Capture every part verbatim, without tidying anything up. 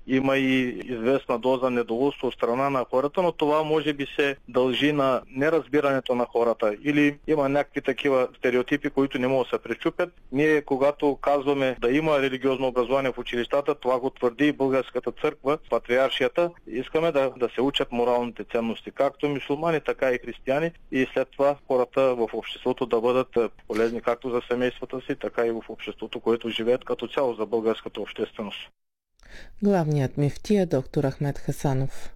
има и известна доза недоволство от страна на хората, но това може би се дължи на неразбирането на хората или има някакви такива стереотипи, които не могат да се пречупят. Ние, когато казваме да има религиозно образование в училищата, това го твърди и Българската църква, патриаршията. Искаме да, да се учат моралните ценности, както мюсюлмани, така и християни, и след това хората в обществото да бъдат полезни както за семействата си, така и в обществото, което живеят като цяло за българската общественост. Главният мифтия доктор Ахмед Хасанов.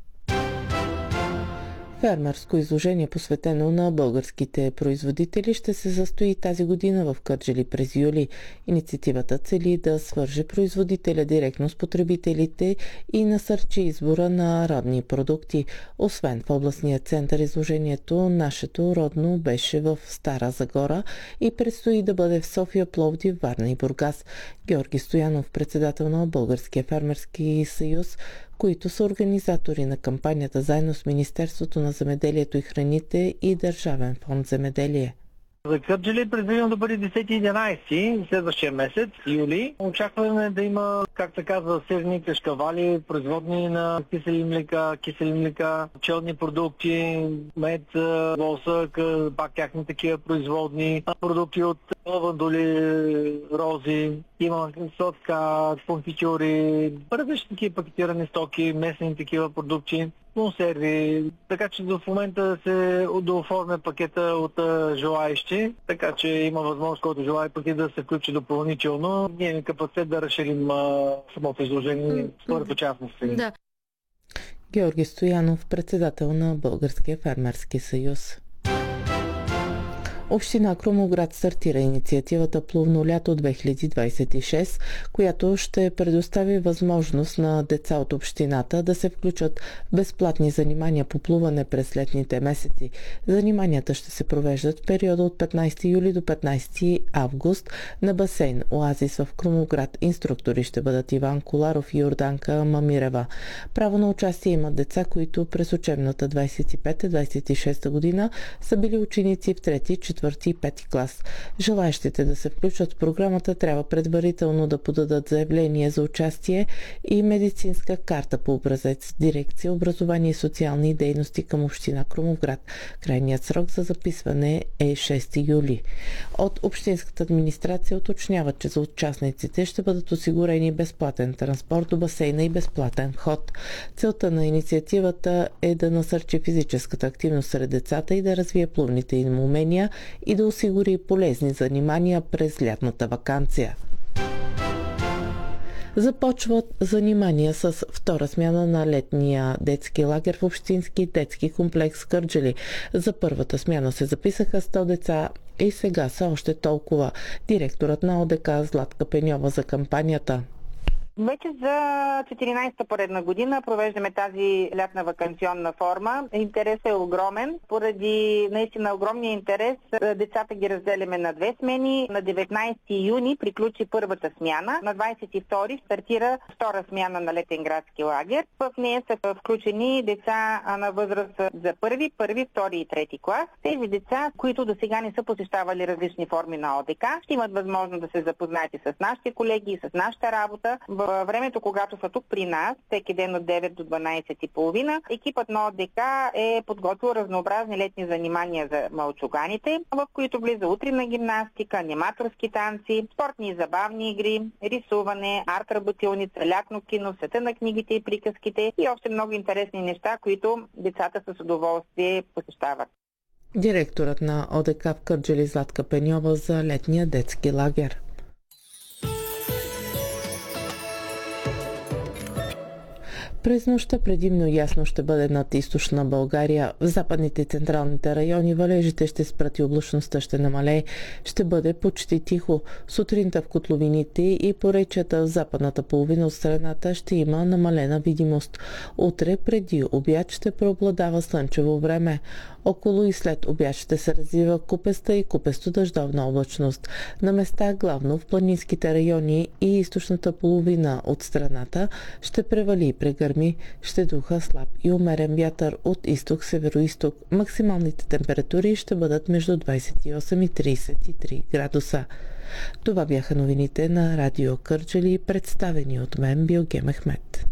Фермерско изложение, посветено на българските производители, ще се състои тази година в Кърджали през юли. Инициативата цели да свърже производителя директно с потребителите и насърчи избора на родни продукти. Освен в областния център, изложението "Нашето родно" беше в Стара Загора и предстои да бъде в София, Пловдив, Варна и Бургас. Георги Стоянов, председател на Българския фермерски съюз, които са организатори на кампанията заедно с Министерството на земеделието и храните и Държавен фонд земеделие. За Кърджали е предвидено да бъде десети и единадесети, следващия месец, юли. Очакваме да има, как се казва, сирни, кашкавали, производни на кисели млека, кисели млека, пчелни продукти, мед, восък, пак тяхни такива производни, продукти от лавандули, рози, има сладка, конфитюри, различни такива пакетирани стоки, местни такива продукти, консерви, така че в момента се дооформя пакета от желаещи, така че има възможност, който желае пакет да се включи допълнително. Ние имаме капацитет да разширим а, самото изложение според частности. Да. Георги Стоянов, председател на Българския фермерски съюз. Община Крумовград стартира инициативата "Плувно лято две хиляди двадесет и шеста", която ще предостави възможност на деца от общината да се включат в безплатни занимания по плуване през летните месеци. Заниманията ще се провеждат в периода от петнадесети юли до петнадесети август на басейн "Оазис" в Крумовград. Инструктори ще бъдат Иван Коларов и Йорданка Мамирева. Право на участие имат деца, които през учебната двадесет и пета двадесет и шеста година са били ученици в трети, четвърти и пети клас. Желаещите да се включат в програмата трябва предварително да подадат заявление за участие и медицинска карта по образец. Дирекция "Образование и социални дейности" към община Крумовград. Крайният срок за записване е шести юли. От общинската администрация уточняват, че за участниците ще бъдат осигурени безплатен транспорт до басейна и безплатен вход. Целта на инициативата е да насърчи физическата активност сред децата и да развие плувните им умения и да осигури полезни занимания през лятната ваканция. Започват занимания с втора смяна на летния детски лагер в общински детски комплекс Кърджали. За първата смяна се записаха сто деца и сега са още толкова. Директорът на ОДК Златка Пеньова за кампанията. Вече за четиринадесета поредна година провеждаме тази лятна ваканционна форма. Интересът е огромен. Поради наистина огромния интерес, децата ги разделяме на две смени. На деветнадесети юни приключи първата смяна. На двадесет и втори стартира втора смяна на летен градски лагер. В нея са включени деца на възраст за първи, първи, втори и трети клас. Тези деца, които до сега не са посещавали различни форми на ОДК, ще имат възможност да се запознаят и с нашите колеги, и с нашата работа. Във времето, когато са тук при нас, всеки ден от девет до дванадесет и половина, екипът на ОДК е подготвил разнообразни летни занимания за малчуганите, в които влиза утринна гимнастика, аниматорски танци, спортни и забавни игри, рисуване, арт-работилница, лятно кино, света на книгите и приказките и още много интересни неща, които децата с удоволствие посещават. Директорът на ОДК в Кърджали Златка Пеньова за летния детски лагер. През нощта предимно ясно ще бъде над източна България. В западните и централните райони валежите ще спрат и облачността ще намалее. Ще бъде почти тихо. Сутринта в котловините и поречията в западната половина от страната ще има намалена видимост. Утре преди обяд ще преобладава слънчево време. Около и след обяд ще се развива купеста и купесто-дъждовна облачност. На места, главно в планинските райони и източната половина от страната, ще превали и прегърми, ще духа слаб и умерен вятър от изток-североизток. Максималните температури ще бъдат между двадесет и осем и тридесет и три градуса. Това бяха новините на Радио Кърджали, представени от мен Билге Мехмет.